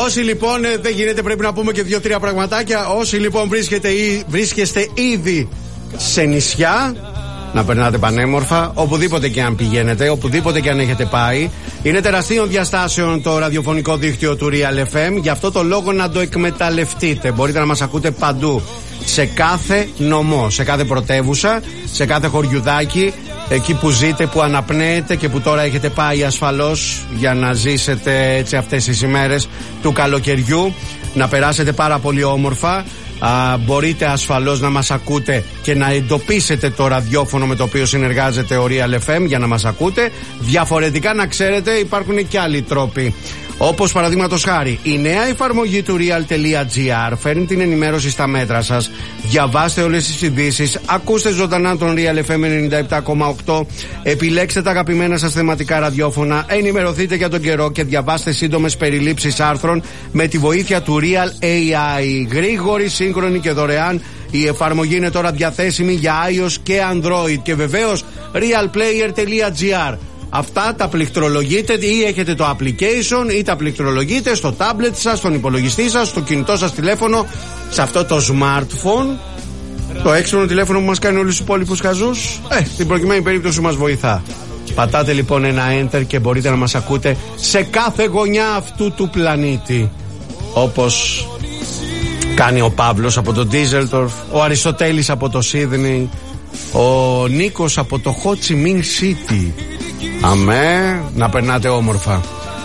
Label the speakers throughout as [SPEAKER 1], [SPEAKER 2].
[SPEAKER 1] Όσοι λοιπόν δεν γίνεται, πρέπει να πούμε και 2-3 πραγματάκια. Όσοι λοιπόν βρίσκεστε ήδη σε νησιά, να περνάτε πανέμορφα, οπουδήποτε και αν πηγαίνετε, οπουδήποτε και αν έχετε πάει. Είναι τεραστίων διαστάσεων το ραδιοφωνικό δίκτυο του Real FM. Γι' αυτό το λόγο να το εκμεταλλευτείτε. Μπορείτε να μας ακούτε παντού. Σε κάθε νομό, σε κάθε πρωτεύουσα, σε κάθε χωριουδάκι, εκεί που ζείτε, που αναπνέετε και που τώρα έχετε πάει ασφαλώς για να ζήσετε έτσι αυτές τις ημέρες του καλοκαιριού, να περάσετε πάρα πολύ όμορφα. Μπορείτε ασφαλώς να μας ακούτε και να εντοπίσετε το ραδιόφωνο με το οποίο συνεργάζεται ο Real FM για να μας ακούτε. Διαφορετικά, να ξέρετε, υπάρχουν και άλλοι τρόποι. Όπως παραδείγματος χάρη, η νέα εφαρμογή του real.gr φέρνει την ενημέρωση στα μέτρα σας. Διαβάστε όλες τις ειδήσεις, ακούστε ζωντανά τον Real FM 97,8, επιλέξτε τα αγαπημένα σας θεματικά ραδιόφωνα, ενημερωθείτε για τον καιρό και διαβάστε σύντομες περιλήψεις άρθρων με τη βοήθεια του Real AI. Γρήγορη, σύγχρονη και δωρεάν. Η εφαρμογή είναι τώρα διαθέσιμη για iOS και Android και βεβαίως realplayer.gr. Αυτά τα πληκτρολογείτε ή έχετε το application ή τα πληκτρολογείτε στο tablet σας, στον υπολογιστή σας, στο κινητό σας τηλέφωνο, σε αυτό το smartphone, το έξυπνο τηλέφωνο που μας κάνει όλους τους υπόλοιπους χαζούς. Στην προκειμένη περίπτωση μας βοηθά. Πατάτε λοιπόν ένα enter και μπορείτε να μας ακούτε σε κάθε γωνιά αυτού του πλανήτη. Όπως κάνει ο Παύλος από το Ντίζελντορφ, ο Αριστοτέλης από το Σίδνεϊ, ο Νίκος από το Ho Chi Minh City. Αμέ, να περνάτε όμορφα.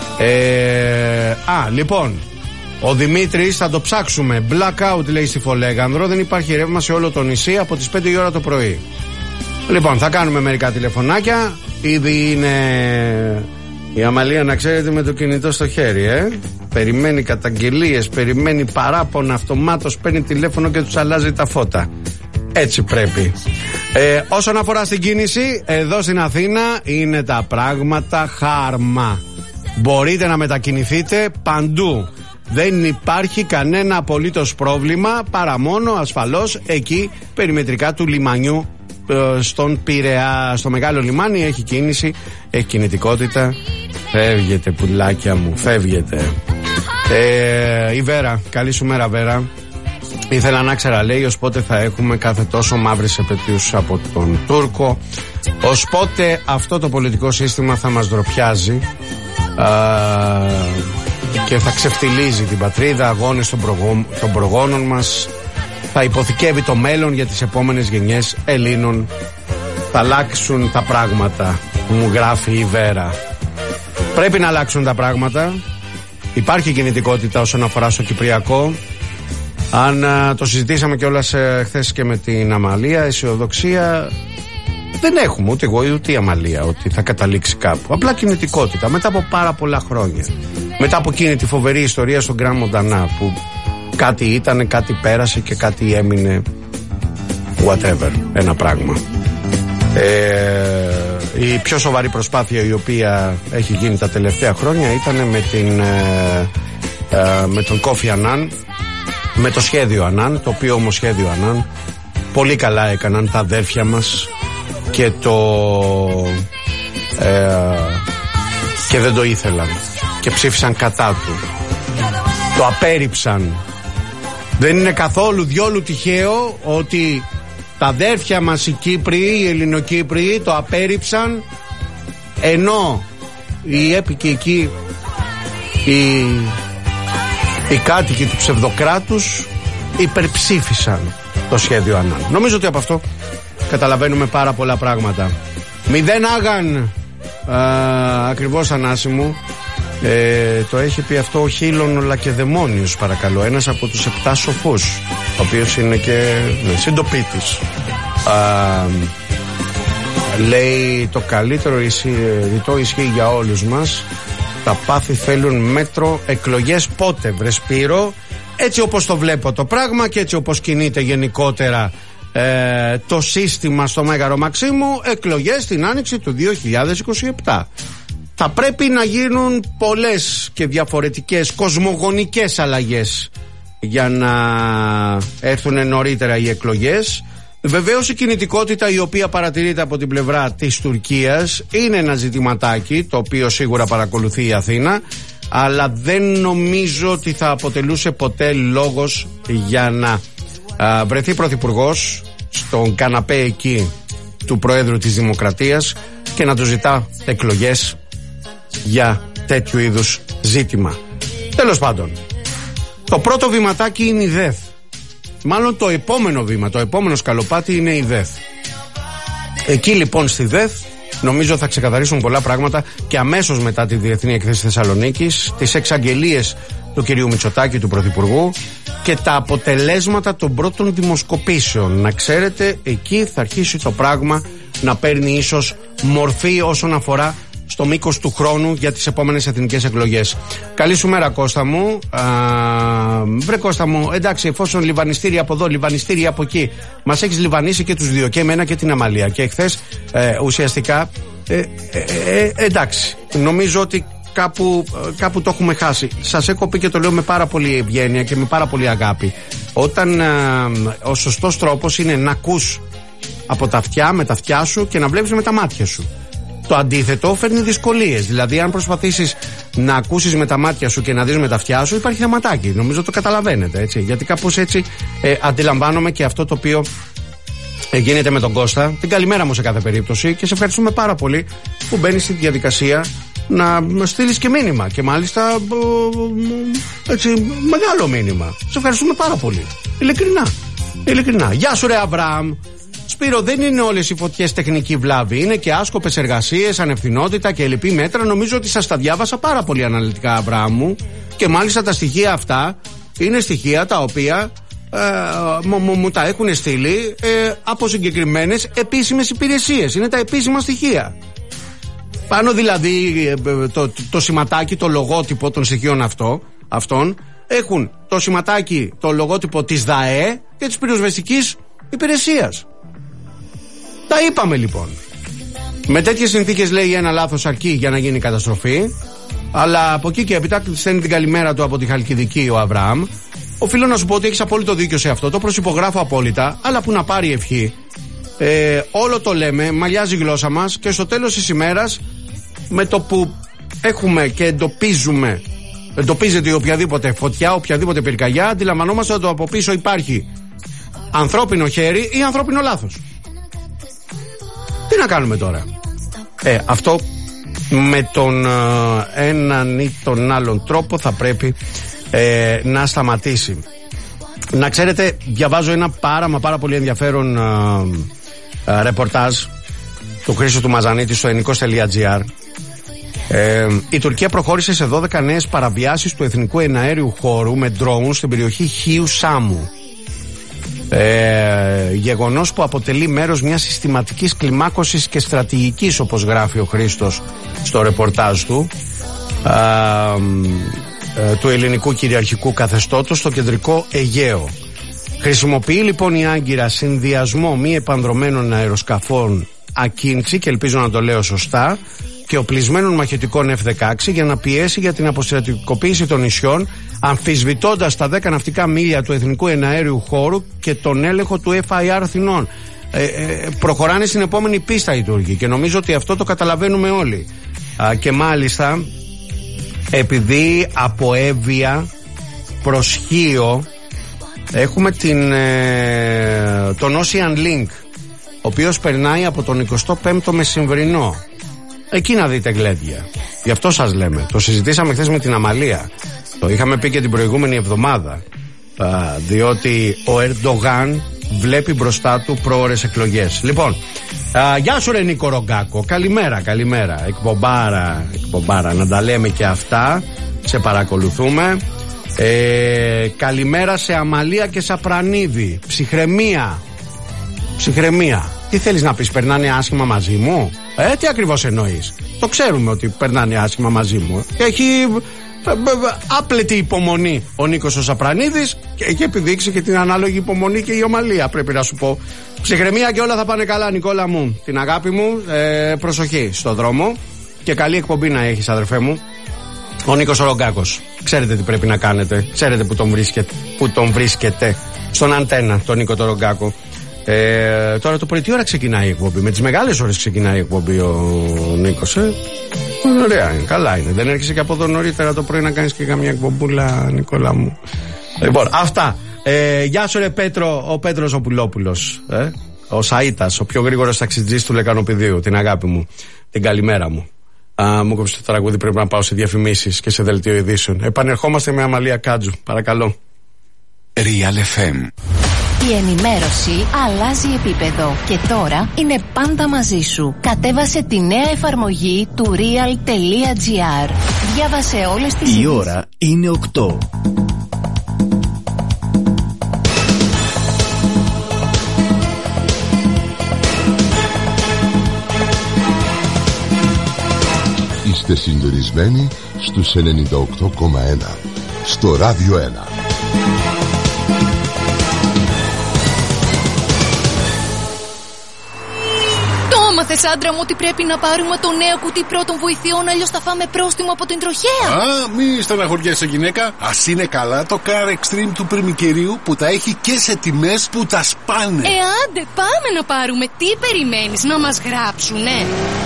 [SPEAKER 1] Λοιπόν, ο Δημήτρης, θα το ψάξουμε. Blackout λέει στη Φολέγανδρο. Δεν υπάρχει ρεύμα σε όλο το νησί από τις 5 η ώρα το πρωί. Λοιπόν, θα κάνουμε μερικά τηλεφωνάκια. Ήδη είναι η Αμαλία, να ξέρετε, με το κινητό στο χέρι, Περιμένει καταγγελίες, περιμένει παράπονα, αυτομάτως παίρνει τηλέφωνο και τους αλλάζει τα φώτα. Έτσι πρέπει. Όσον αφορά στην κίνηση, εδώ στην Αθήνα είναι τα πράγματα χάρμα. Μπορείτε να μετακινηθείτε παντού. Δεν υπάρχει κανένα απολύτως πρόβλημα, παρά μόνο ασφαλώς εκεί περιμετρικά του λιμανιού, στον Πειραιά, στο μεγάλο λιμάνι έχει κίνηση, έχει κινητικότητα. Φεύγετε πουλάκια μου, φεύγετε. Η Βέρα, καλή σου μέρα Βέρα. Ήθελα να ξέρα, λέει, ως πότε θα έχουμε κάθε τόσο μαύρες επετείους από τον Τούρκο, ως πότε αυτό το πολιτικό σύστημα θα μας ντροπιάζει και θα ξεφτιλίζει την πατρίδα, αγώνες των προγόνων μας, θα υποθηκεύει το μέλλον για τις επόμενες γενιές Ελλήνων. Θα αλλάξουν τα πράγματα, μου γράφει η Βέρα. Πρέπει να αλλάξουν τα πράγματα. Υπάρχει κινητικότητα όσον αφορά στο Κυπριακό. Αν το συζητήσαμε κιόλας χθες και με την Αμαλία, αισιοδοξία δεν έχουμε, ούτε εγώ ούτε η Αμαλία, ότι θα καταλήξει κάπου. Απλά κινητικότητα μετά από πάρα πολλά χρόνια. Μετά από εκείνη τη φοβερή ιστορία στον Γκραν Μοντανά, που κάτι ήταν, κάτι πέρασε και κάτι έμεινε. Whatever, ένα πράγμα. Η πιο σοβαρή προσπάθεια η οποία έχει γίνει τα τελευταία χρόνια ήταν με τον Κόφι Ανάν, με το σχέδιο Ανάν, το οποίο όμως σχέδιο Ανάν πολύ καλά έκαναν τα αδέρφια μας και και δεν το ήθελαν και ψήφισαν κατά του, το απέρριψαν. Δεν είναι καθόλου διόλου τυχαίο ότι τα αδέρφια μας οι Κύπριοι, οι Ελληνοκύπριοι το απέρριψαν, ενώ οι έπικοι εκεί, οι κάτοικοι του ψευδοκράτους υπερψήφισαν το σχέδιο Ανάν. Νομίζω ότι από αυτό καταλαβαίνουμε πάρα πολλά πράγματα. Μην άγαν, ακριβώς Ανάσιμου, το έχει πει αυτό ο Χίλων Λακεδαιμόνιος, παρακαλώ, ένας από τους 7 σοφούς, ο οποίος είναι και συντοπίτης. Λέει, το καλύτερο ρητό ισχύει για όλους μας. Τα πάθη θέλουν μέτρο, εκλογές πότε βρε Σπύρο? Έτσι όπως το βλέπω το πράγμα και έτσι όπως κινείται γενικότερα το σύστημα στο Μέγαρο Μαξίμου, εκλογές την άνοιξη του 2027. Θα πρέπει να γίνουν πολλές και διαφορετικές κοσμογονικές αλλαγές για να έρθουν νωρίτερα οι εκλογές. Βεβαίως η κινητικότητα η οποία παρατηρείται από την πλευρά της Τουρκίας είναι ένα ζητηματάκι το οποίο σίγουρα παρακολουθεί η Αθήνα. αλλά δεν νομίζω ότι θα αποτελούσε ποτέ λόγος για να βρεθεί πρωθυπουργός στον καναπέ εκεί του Προέδρου της Δημοκρατίας και να του ζητά εκλογές για τέτοιου είδους ζήτημα. Τέλος πάντων, το πρώτο βηματάκι είναι η ΔΕΘ. Μάλλον το επόμενο βήμα, το επόμενο σκαλοπάτι είναι η ΔΕΘ. Εκεί λοιπόν στη ΔΕΘ νομίζω θα ξεκαθαρίσουν πολλά πράγματα και αμέσως μετά τη Διεθνή Έκθεση Θεσσαλονίκης, τις εξαγγελίες του κυρίου Μητσοτάκη, του Πρωθυπουργού, και τα αποτελέσματα των πρώτων δημοσκοπήσεων. Να ξέρετε, εκεί θα αρχίσει το πράγμα να παίρνει ίσως μορφή όσον αφορά στο μήκος του χρόνου για τις επόμενες εθνικές εκλογές. Καλή σου μέρα, Κώστα μου. Βρε Κώστα μου, εντάξει, εφόσον λιβανιστήρια από εδώ, λιβανιστήρια από εκεί, μας έχεις λιβανίσει και τους δύο, και εμένα και την Αμαλία, και εχθές ουσιαστικά εντάξει, νομίζω ότι κάπου το έχουμε χάσει. Σας έχω πει και το λέω με πάρα πολύ ευγένεια και με πάρα πολύ αγάπη. Όταν ο σωστός τρόπος είναι να ακούς από τα αυτιά, με τα αυτιά σου, και να βλέπεις με τα μάτια σου. Το αντίθετο φέρνει δυσκολίες. Δηλαδή, αν προσπαθήσεις να ακούσεις με τα μάτια σου και να δεις με τα αυτιά σου, υπάρχει θεματάκι. Νομίζω το καταλαβαίνετε, έτσι. Γιατί κάπως έτσι αντιλαμβάνομαι και αυτό το οποίο γίνεται με τον Κώστα. Την καλημέρα μου σε κάθε περίπτωση και σε ευχαριστούμε πάρα πολύ που μπαίνεις στη διαδικασία να στείλεις και μήνυμα. Και μάλιστα έτσι μεγάλο μήνυμα. Σε ευχαριστούμε πάρα πολύ. Ειλικρινά. Γεια σου, ρε Αβραάμ. Σπύρο, δεν είναι όλες οι φωτιές τεχνική βλάβη. Είναι και άσκοπες εργασίες, ανευθυνότητα και λυπή μέτρα. Νομίζω ότι σας τα διάβασα πάρα πολύ αναλυτικά, Αβραάμ μου. Και μάλιστα τα στοιχεία αυτά είναι στοιχεία τα οποία μου τα έχουν στείλει από συγκεκριμένες επίσημες υπηρεσίες. Είναι τα επίσημα στοιχεία. Πάνω δηλαδή το σηματάκι, το λογότυπο των στοιχείων αυτών έχουν το σηματάκι, το λογότυπο της ΔΑΕ και της πυροσβεστικής υπηρεσίας. Τα είπαμε λοιπόν. Με τέτοιες συνθήκες, λέει, ένα λάθος αρκεί για να γίνει καταστροφή. Αλλά από εκεί και έπειτα στέλνει την καλημέρα του από τη Χαλκιδική ο Αβραάμ. Οφείλω να σου πω ότι έχεις απόλυτο δίκιο σε αυτό. Το προσυπογράφω απόλυτα. Αλλά που να πάρει ευχή. Όλο το λέμε, μαλλιάζει η γλώσσα μας. Και στο τέλος της ημέρας, με το που έχουμε και εντοπίζεται οποιαδήποτε φωτιά, οποιαδήποτε πυρκαγιά, αντιλαμβανόμαστε ότι από πίσω υπάρχει ανθρώπινο χέρι ή ανθρώπινο λάθος. Τι να κάνουμε τώρα? Αυτό με τον έναν ή τον άλλον τρόπο θα πρέπει να σταματήσει. Να ξέρετε, διαβάζω ένα πάρα πολύ ενδιαφέρον ρεπορτάζ του Χρήστου του Μαζανίτη στο ενικός.gr. Η Τουρκία προχώρησε σε 12 νέες παραβιάσεις του εθνικού εναέριου χώρου με ντρόουν στην περιοχή Χίου Σάμου. Γεγονός που αποτελεί μέρος μιας συστηματικής κλιμάκωσης και στρατηγικής, όπως γράφει ο Χρήστος στο ρεπορτάζ του, του ελληνικού κυριαρχικού καθεστώτος στο κεντρικό Αιγαίο. Χρησιμοποιεί λοιπόν η Άγκυρα συνδυασμό μη επανδρωμένων αεροσκαφών ακίνηση, και ελπίζω να το λέω σωστά, και οπλισμένων μαχητικών F-16 για να πιέσει για την αποστρατικοποίηση των νησιών, αμφισβητώντας τα 10 ναυτικά μίλια του εθνικού εναέριου χώρου και τον έλεγχο του FIR Αθηνών. Προχωράνε στην επόμενη πίστα οι Τούρκοι και νομίζω ότι αυτό το καταλαβαίνουμε όλοι. Και μάλιστα, επειδή από Εύβοια προς Χίο έχουμε τον Ocean Link, ο οποίος περνάει από τον 25ο Μεσημβρινό. Εκεί να δείτε γλέντια. Γι' αυτό σας λέμε. Το συζητήσαμε χθες με την Αμαλία. Το είχαμε πει και την προηγούμενη εβδομάδα. Διότι ο Ερντογάν βλέπει μπροστά του προώρες εκλογές. Λοιπόν, γεια σου ρε Νίκο Ρογκάκο. Καλημέρα. Εκπομπάρα. Να τα λέμε και αυτά. Σε παρακολουθούμε. Καλημέρα σε Αμαλία και Σαπρανίδη. Ψυχραιμία. Τι θέλεις να πεις, περνάνε άσχημα μαζί μου? Τι ακριβώς εννοείς? Το ξέρουμε ότι περνάνε άσχημα μαζί μου. Έχει άπλετη υπομονή ο Νίκος ο Σαπρανίδης και έχει επιδείξει και την ανάλογη υπομονή και η Ομαλία, πρέπει να σου πω. Ψυχραιμία και όλα θα πάνε καλά, Νικόλα μου. Την αγάπη μου, προσοχή στο δρόμο και καλή εκπομπή να έχεις, αδερφέ μου. Ο Νίκος ο Ρογκάκος. Ξέρετε τι πρέπει να κάνετε. Ξέρετε που τον βρίσκετε. Στον Αντένα, τον Νίκο τον Ρογκάκο. Τώρα το πρωί τι ώρα ξεκινάει η εκπομπή? Με τις μεγάλες ώρες ξεκινάει η εκπομπή ο Νίκος. Ωραία είναι, καλά είναι. Δεν έρχεσαι και από εδώ νωρίτερα το πρωί να κάνεις και καμιά εκπομπούλα, Νικόλα μου? Λοιπόν, αυτά. Γεια σου ρε Πέτρο, ο Πέτρος ο Πουλόπουλος, ο Σαΐτας, ο πιο γρήγορος ταξιτζής του Λεκανοπηδίου. Την αγάπη μου, την καλημέρα μου. Μου κόψε το τραγούδι, πρέπει να πάω σε διαφημίσεις και σε δελτίο ειδήσεων. Επανερχόμαστε με Αμαλία Κάτζου, παρακαλώ.
[SPEAKER 2] Real FM.
[SPEAKER 3] Η ενημέρωση αλλάζει επίπεδο και τώρα είναι πάντα μαζί σου. Κατέβασε τη νέα εφαρμογή του real.gr. Διάβασε όλες τις
[SPEAKER 2] Η ώρα είναι 8.
[SPEAKER 4] Είστε συντονισμένοι στους 98,1 στο Ράδιο 1.
[SPEAKER 3] Έμαθες, άντρα μου, ότι πρέπει να πάρουμε το νέο κουτί πρώτων βοηθειών, αλλιώς θα φάμε πρόστιμο από την τροχέα.
[SPEAKER 5] Μη στεναχωριέσαι, γυναίκα. Ας είναι καλά το Car Extreme του Πριμικερίου που τα έχει και σε τιμές που τα σπάνε.
[SPEAKER 3] Άντε, πάμε να πάρουμε. Τι περιμένεις, να μας γράψουνε?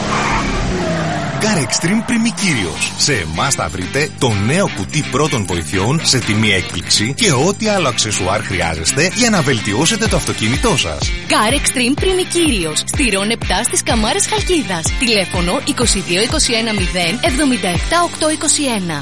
[SPEAKER 6] Car Extreme Πριμικύριος. Σε εμάς θα βρείτε το νέο κουτί πρώτων βοηθειών σε τιμή έκπληξη και ό,τι άλλο αξεσουάρ χρειάζεστε για να βελτιώσετε το αυτοκίνητό σας.
[SPEAKER 3] Car Extreme Πριμικύριος. Στη Ρον 7 στις Καμάρες Χαλκίδας. Τηλέφωνο 22 21 0 77 821.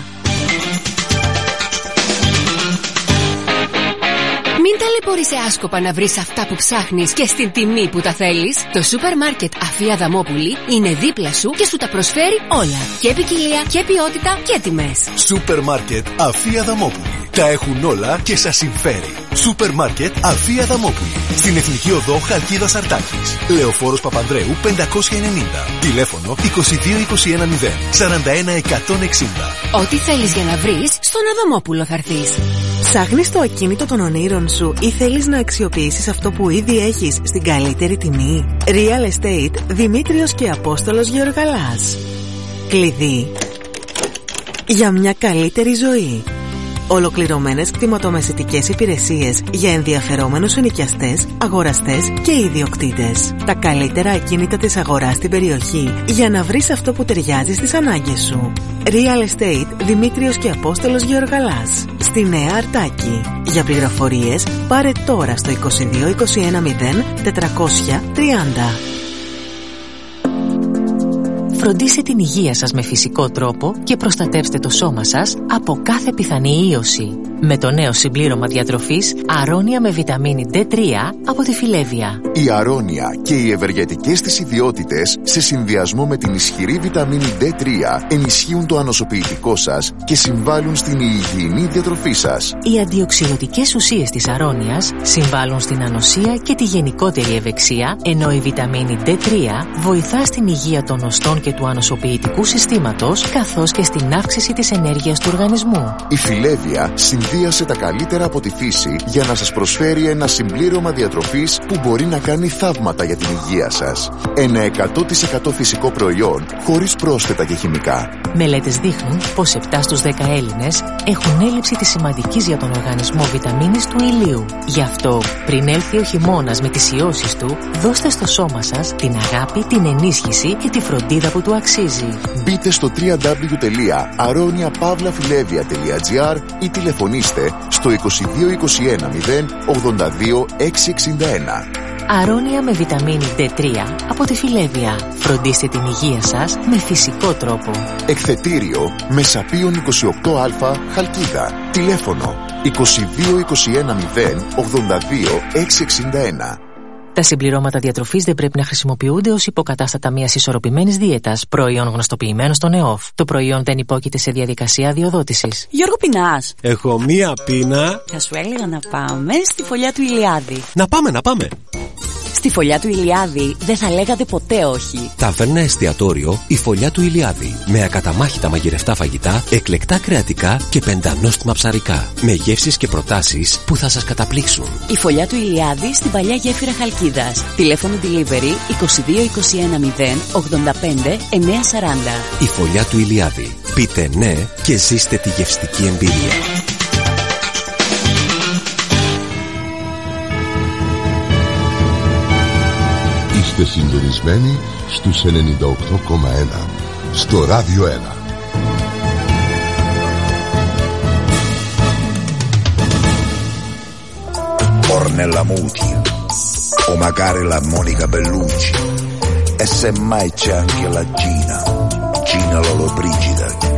[SPEAKER 3] Μην ταλαιπωρείσαι άσκοπα να βρεις αυτά που ψάχνεις και στην τιμή που τα θέλεις. Το σούπερ μάρκετ Αφή Αδαμόπουλη είναι δίπλα σου και σου τα προσφέρει όλα. Και ποικιλία και ποιότητα και τιμές.
[SPEAKER 6] Σούπερ μάρκετ Αφή Αδαμόπουλη. Τα έχουν όλα και σας συμφέρει. Σούπερ μάρκετ Αφή Αδαμόπουλη. Στην Εθνική Οδό Χαλκίδας Αρτάκης. Λεωφόρος Παπανδρέου 590. Τηλέφωνο 22 21 0 41 160.
[SPEAKER 3] Ό,τι θέλεις για να βρεις, στον Αδαμόπουλο θα έρθεις.
[SPEAKER 7] Ψάχνεις το ακίνητο των ονείρων σου ή θέλεις να αξιοποιήσεις αυτό που ήδη έχεις στην καλύτερη τιμή? Real Estate Δημήτριος και Απόστολος Γεωργαλάς. Κλειδί για μια καλύτερη ζωή. Ολοκληρωμένες κτηματομεσητικές υπηρεσίες για ενδιαφερόμενους ενοικιαστές, αγοραστές και ιδιοκτήτες. Τα καλύτερα ακίνητα της αγοράς στην περιοχή για να βρεις αυτό που ταιριάζει στις ανάγκες σου. Real Estate Δημήτριος και Απόστολος Γεωργαλάς. Στη Νέα Αρτάκη. Για πληροφορίες πάρε τώρα στο 22 21 0 430.
[SPEAKER 3] Φροντίστε την υγεία σας με φυσικό τρόπο και προστατεύστε το σώμα σας από κάθε πιθανή ίωση. Με το νέο συμπλήρωμα διατροφής Αρώνια με βιταμίνη D3 από τη Φιλέβια.
[SPEAKER 4] Η Αρώνια και οι ευεργετικές της ιδιότητες σε συνδυασμό με την ισχυρή βιταμίνη D3 ενισχύουν το ανοσοποιητικό σας και συμβάλλουν στην υγιεινή διατροφή σας.
[SPEAKER 3] Οι αντιοξυδοτικές ουσίες της Αρώνιας συμβάλλουν στην ανοσία και τη γενικότερη ευεξία, ενώ η βιταμίνη D3 βοηθά στην υγεία των οστών και του ανοσοποιητικού συστήματος, καθώς και στην αύξηση της ενέργειας του οργανισμού.
[SPEAKER 4] Η Φιλέβια συνδύασε τα καλύτερα από τη φύση για να σας προσφέρει ένα συμπλήρωμα διατροφής που μπορεί να κάνει θαύματα για την υγεία σας. Ένα 100% φυσικό προϊόν, χωρίς πρόσθετα και χημικά.
[SPEAKER 3] Μελέτες δείχνουν πως 7 στους 10 Έλληνες έχουν έλλειψη της σημαντικής για τον οργανισμό βιταμίνης του ηλίου. Γι' αυτό, πριν έλθει ο χειμώνας με τις ιώσεις του, δώστε στο σώμα σας την αγάπη, την ενίσχυση και τη φροντίδα που του αξίζει.
[SPEAKER 4] Μπείτε στο www.aroniapavlafilevia.gr ή τηλεφωνήστε στο 22 21 0 82 661.
[SPEAKER 3] Αρώνια με βιταμίνη D3 από τη Φιλέβια. Φροντίστε την υγεία σας με φυσικό τρόπο.
[SPEAKER 4] Εκθετήριο Μεσαπίων 28α Χαλκίδα. Τηλέφωνο 22 21 0 82 661.
[SPEAKER 3] Τα συμπληρώματα διατροφής δεν πρέπει να χρησιμοποιούνται ως υποκατάστατα μιας ισορροπημένης δίαιτας, προϊόν γνωστοποιημένο στον ΕΟΦ. Το προϊόν δεν υπόκειται σε διαδικασία αδειοδότησης.
[SPEAKER 8] Γιώργο, πεινάς?
[SPEAKER 9] Έχω μία πείνα.
[SPEAKER 8] Θα σου έλεγα να πάμε στη φωλιά του Ηλιάδη.
[SPEAKER 9] Να πάμε.
[SPEAKER 8] Στη φωλιά του Ηλιάδη δεν θα λέγατε ποτέ όχι.
[SPEAKER 9] Ταβέρνα εστιατόριο η φωλιά του Ηλιάδη. Με ακαταμάχητα μαγειρευτά φαγητά, εκλεκτά κρεατικά και πεντανόστιμα ψαρικά. Με γεύσεις και προτάσεις που θα σας καταπλήξουν.
[SPEAKER 8] Η φωλιά του Ηλιάδη στην παλιά γέφυρα Χαλκίδας. Τηλέφωνο delivery 22 21 0 85 940.
[SPEAKER 9] Η φωλιά του Ηλιάδη. Πείτε ναι και ζήστε τη γευστική εμπειρία.
[SPEAKER 4] Είστε συντονισμένοι στους 98,1
[SPEAKER 10] στο Ράδιο 1.
[SPEAKER 11] Ornella Muti o magari la Monica Bellucci e semmai c'è anche la Gina Lollobrigida